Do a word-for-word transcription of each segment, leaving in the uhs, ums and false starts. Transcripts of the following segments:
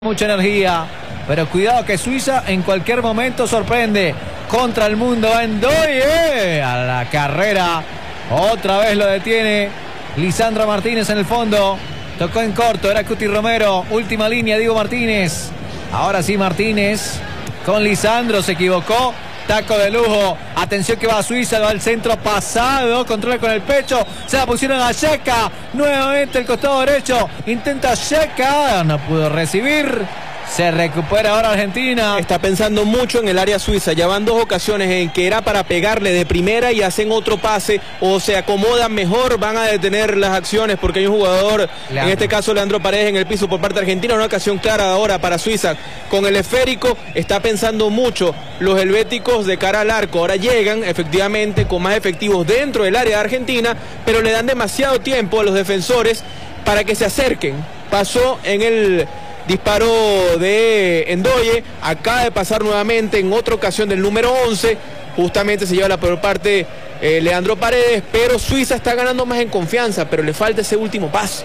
Mucha energía, pero cuidado que Suiza en cualquier momento sorprende. Contra el mundo Ndoye a la carrera, otra vez lo detiene Lisandro Martínez en el fondo. Tocó en corto, era Cuti Romero. Última línea, Diego Martínez. Ahora sí Martínez con Lisandro, se equivocó. Taco de lujo, atención que va Suiza, va al centro pasado, controla con el pecho, se la pusieron a Xhaka, nuevamente el costado derecho, intenta Xhaka, no pudo recibir, se recupera ahora Argentina. Está pensando mucho en el área suiza, ya van dos ocasiones en que era para pegarle de primera y hacen otro pase o se acomodan mejor, van a detener las acciones porque hay un jugador, Leandro. En este caso Leandro Paredes en el piso por parte de Argentina, una ocasión clara ahora para Suiza con el esférico. Está pensando mucho los helvéticos de cara al arco, ahora llegan efectivamente con más efectivos dentro del área de Argentina, pero le dan demasiado tiempo a los defensores para que se acerquen. Pasó en el disparo de Ndoye, acaba de pasar nuevamente en otra ocasión del número once, justamente se lleva la peor parte eh, Leandro Paredes, pero Suiza está ganando más en confianza, pero le falta ese último paso.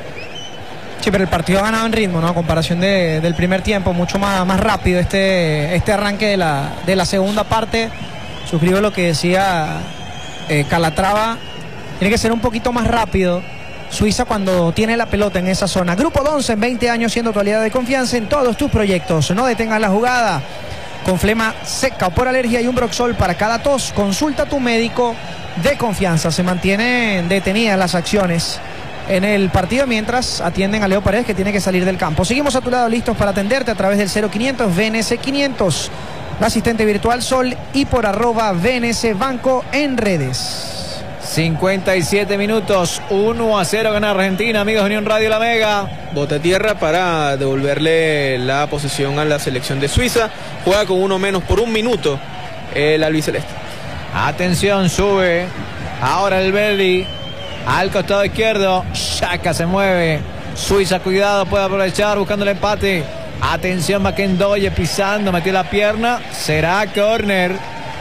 Sí, pero el partido ha ganado en ritmo, ¿no? A comparación de, del primer tiempo, mucho más, más rápido este, este arranque de la, de la segunda parte. Suscribo lo que decía eh, Calatrava, tiene que ser un poquito más rápido Suiza cuando tiene la pelota en esa zona. Grupo Donce, en veinte años siendo tu aliado de confianza en todos tus proyectos. No detengas la jugada con flema seca o por alergia y un Broxol para cada tos. Consulta a tu médico de confianza. Se mantienen detenidas las acciones en el partido mientras atienden a Leo Paredes, que tiene que salir del campo. Seguimos a tu lado listos para atenderte a través del cero quinientos V N S quinientos, la asistente virtual Sol, y por arroba V N S Banco en redes. cincuenta y siete minutos, uno a cero gana Argentina, amigos de Unión Radio La Mega. Bota tierra para devolverle la posición a la selección de Suiza. Juega con uno menos por un minuto el albiceleste. Atención, sube ahora el Belli al costado izquierdo. Xhaka se mueve. Suiza, cuidado, puede aprovechar buscando el empate. Atención, Ndoye pisando, metió la pierna. Será córner.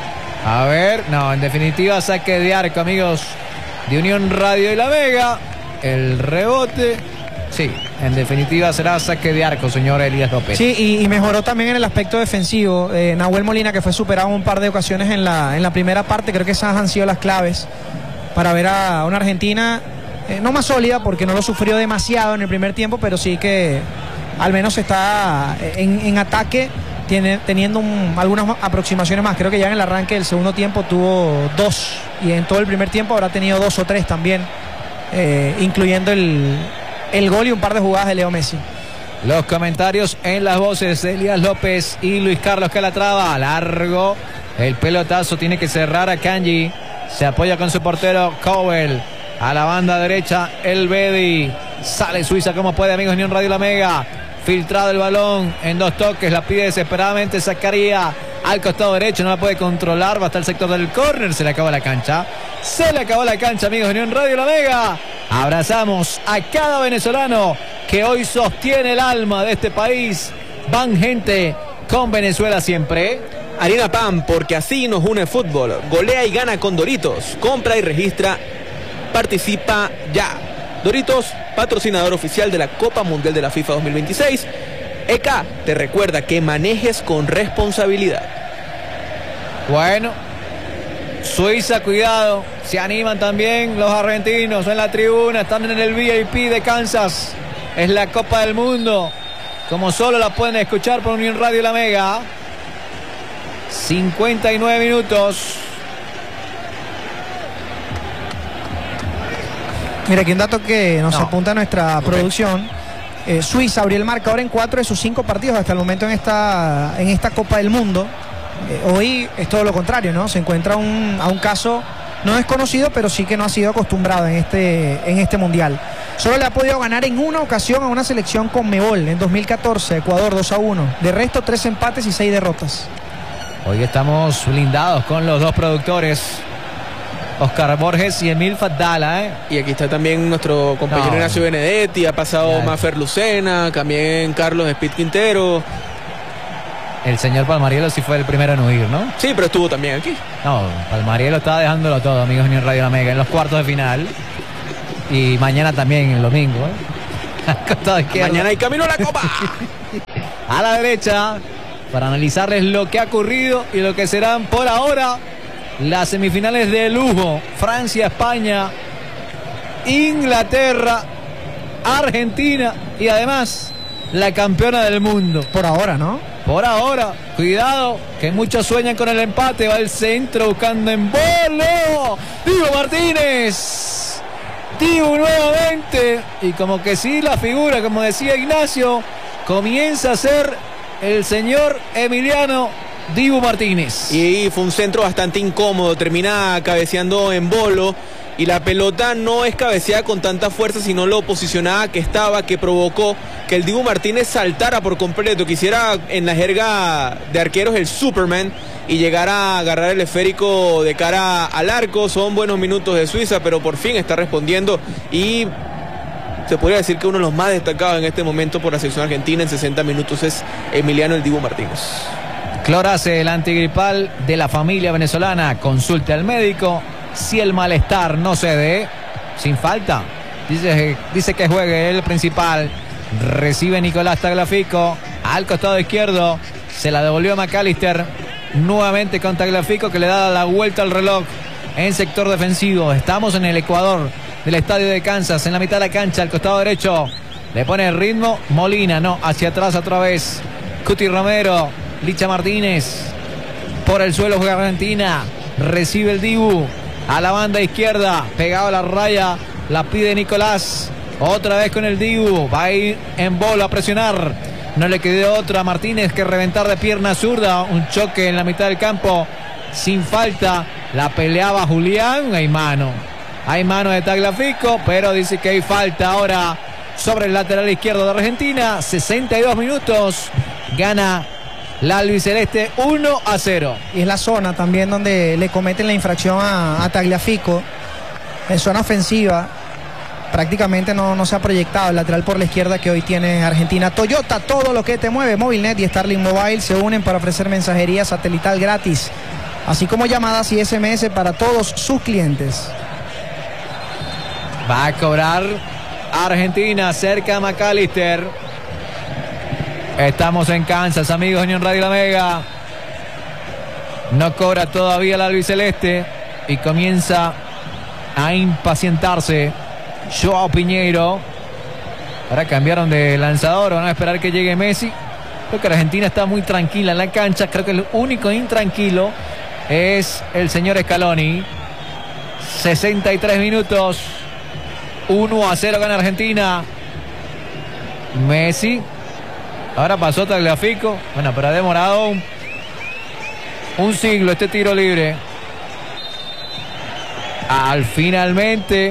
A ver, no, en definitiva saque de arco, amigos de Unión Radio y La Vega. El rebote, sí, en definitiva será saque de arco, señor Elías López. Sí, y, y mejoró también en el aspecto defensivo. Eh, Nahuel Molina, que fue superado un par de ocasiones en la, en la primera parte, creo que esas han sido las claves para ver a una Argentina eh, no más sólida, porque no lo sufrió demasiado en el primer tiempo, pero sí que al menos está en, en ataque. Tiene, teniendo un, algunas aproximaciones más. Creo que ya en el arranque del segundo tiempo tuvo dos, y en todo el primer tiempo habrá tenido dos o tres también, eh, incluyendo el, el gol y un par de jugadas de Leo Messi. Los comentarios en las voces de Elías López y Luis Carlos Calatrava. Largo el pelotazo, tiene que cerrar a Kanji, se apoya con su portero Cowell. A la banda derecha el Bedi. Sale Suiza como puede, amigos de Unión Radio La Mega. Filtrado el balón en dos toques, la pide desesperadamente Zakaria al costado derecho, no la puede controlar, va hasta el sector del córner, se le acabó la cancha. Se le acabó la cancha, amigos de Unión Radio La Mega. Abrazamos a cada venezolano que hoy sostiene el alma de este país. Van gente con Venezuela siempre. Harina Pan, porque así nos une fútbol. Golea y gana con Doritos. Compra y registra. Participa ya. Doritos, patrocinador oficial de la Copa Mundial de la FIFA dos mil veintiséis. E K te recuerda que manejes con responsabilidad. Bueno, Suiza, cuidado, se animan también los argentinos en la tribuna, están en el V I P de Kansas. Es la Copa del Mundo, como solo la pueden escuchar por Unión Radio La Mega. cincuenta y nueve minutos. Mira, aquí un dato que nos no. apunta nuestra okay. producción. Eh, Suiza abrió el marcador en cuatro de sus cinco partidos hasta el momento en esta, en esta Copa del Mundo. Eh, hoy es todo lo contrario, ¿no? Se encuentra un, a un caso no desconocido, pero sí que no ha sido acostumbrado en este, en este Mundial. Solo le ha podido ganar en una ocasión a una selección Conmebol en dos mil catorce, Ecuador dos a uno. De resto, tres empates y seis derrotas. Hoy estamos blindados con los dos productores, Oscar Borges y Emil Fadala, ¿eh? Y aquí está también nuestro compañero no. Ignacio Benedetti, ha pasado Mafer Lucena, también Carlos Speed Quintero. El señor Palmarielo sí fue el primero en huir, ¿no? Sí, pero estuvo también aquí. No, Palmarielo estaba dejándolo todo, amigos de Unión Radio La Mega, en los cuartos de final. Y mañana también, el domingo, ¿eh? Costado izquierdo. Mañana hay camino a la Copa. A la derecha, para analizarles lo que ha ocurrido y lo que serán por ahora las semifinales de lujo. Francia, España, Inglaterra, Argentina y además la campeona del mundo. Por ahora, ¿no? Por ahora, cuidado, que muchos sueñan con el empate. Va al centro buscando en bolo. Dibu Martínez. Dibu nuevamente. Y como que sí, la figura, como decía Ignacio, comienza a ser el señor Emiliano Dibu Martínez. Y fue un centro bastante incómodo. Termina cabeceando en bolo. Y la pelota no es cabeceada con tanta fuerza, sino lo posicionada que estaba, que provocó que el Dibu Martínez saltara por completo, que hiciera en la jerga de arqueros el Superman y llegara a agarrar el esférico de cara al arco. Son buenos minutos de Suiza, pero por fin está respondiendo y se podría decir que uno de los más destacados en este momento por la selección argentina en sesenta minutos es Emiliano el Dibu Martínez. Clorace, el antigripal de la familia venezolana. Consulte al médico. Si el malestar no cede, sin falta, dice, dice que juegue el principal. Recibe Nicolás Tagliafico al costado izquierdo, se la devolvió a McAllister, nuevamente con Tagliafico, que le da la vuelta al reloj en sector defensivo. Estamos en el Ecuador del estadio de Kansas, en la mitad de la cancha, al costado derecho, le pone el ritmo Molina, no, hacia atrás otra vez Cuti Romero. Licha Martínez por el suelo, juega Argentina, recibe el Dibu a la banda izquierda, pegado a la raya, la pide Nicolás, otra vez con el Dibu, va a ir en bola a presionar, no le quedó otra a Martínez que reventar de pierna zurda, un choque en la mitad del campo, sin falta, la peleaba Julián, hay mano, hay mano de Tagliafico, pero dice que hay falta ahora sobre el lateral izquierdo de Argentina. Sesenta y dos minutos, gana la albiceleste uno a cero. Y es la zona también donde le cometen la infracción a, a Tagliafico. En zona ofensiva prácticamente no, no se ha proyectado el lateral por la izquierda que hoy tiene Argentina. Toyota, todo lo que te mueve. Movilnet y Starlink Mobile se unen para ofrecer mensajería satelital gratis, así como llamadas y S M S para todos sus clientes. Va a cobrar Argentina, cerca a McAllister. Estamos en Kansas, amigos de Unión Radio La Mega. No cobra todavía el albiceleste y comienza a impacientarse Joao Piñeiro. Ahora cambiaron de lanzador, van a esperar que llegue Messi. Creo que Argentina está muy tranquila en la cancha. Creo que el único intranquilo es el señor Scaloni. sesenta y tres minutos, uno a cero gana Argentina. Messi. Ahora pasó Tagliafico. Bueno, pero ha demorado un, un siglo este tiro libre. Al finalmente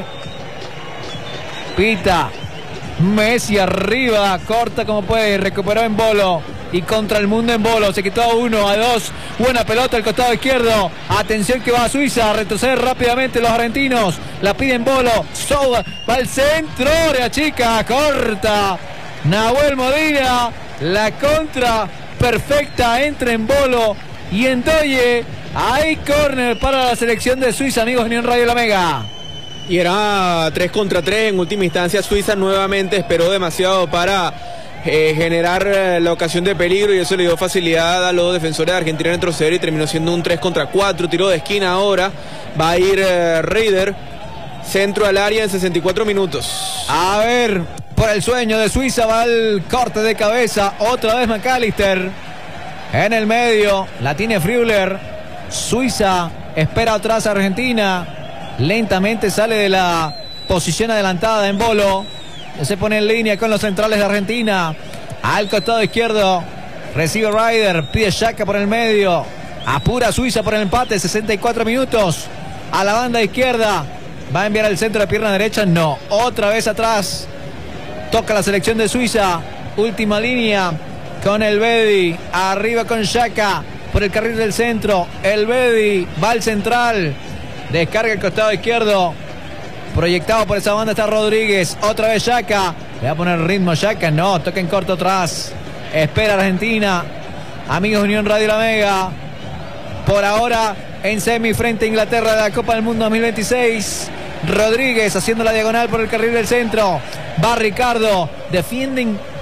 pita Messi arriba, corta como puede, recuperó en bolo y contra el mundo en bolo, se quitó a uno, a dos, buena pelota al costado izquierdo, atención que va a Suiza, a retroceder rápidamente los argentinos, la piden bolo, Sousa va al centro, de achica, corta Nahuel Molina, la contra perfecta, entra en bolo y en Doye, hay córner para la selección de Suiza, amigos de Unión Radio La Mega. Y era tres contra tres en última instancia. Suiza nuevamente esperó demasiado para eh, generar eh, la ocasión de peligro y eso le dio facilidad a los defensores de Argentina en retroceder y terminó siendo un tres contra cuatro. Tiro de esquina ahora, va a ir eh, Reider, centro al área en sesenta y cuatro minutos. A ver, por el sueño de Suiza va el corte de cabeza, otra vez McAllister en el medio, la tiene Frühler. Suiza espera atrás a Argentina. Lentamente sale de la posición adelantada en bolo. Se pone en línea con los centrales de Argentina. Al costado izquierdo recibe Ryder, pide Xhaka por el medio. Apura Suiza por el empate, sesenta y cuatro minutos. A la banda izquierda. Va a enviar al centro de pierna derecha. No, otra vez atrás. Toca la selección de Suiza. Última línea con el Bedi. Arriba con Xhaka por el carril del centro. El Bedi va al central. Descarga el costado izquierdo. Proyectado por esa banda está Rodríguez. Otra vez Xhaka. Le va a poner ritmo Xhaka. No, toca en corto atrás. Espera Argentina. Amigos de Unión Radio La Mega. Por ahora en semi frente a Inglaterra de la Copa del Mundo dos mil veintiséis. Rodríguez haciendo la diagonal por el carril del centro. Va Ricardo. Defienden